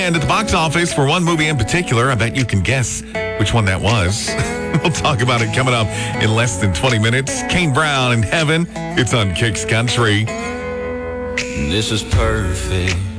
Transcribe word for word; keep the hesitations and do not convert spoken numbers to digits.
And at the box office for one movie in particular, I bet you can guess which one that was. We'll talk about it coming up in less than twenty minutes. Kane Brown in Heaven. It's on Kicks Country. This is perfect.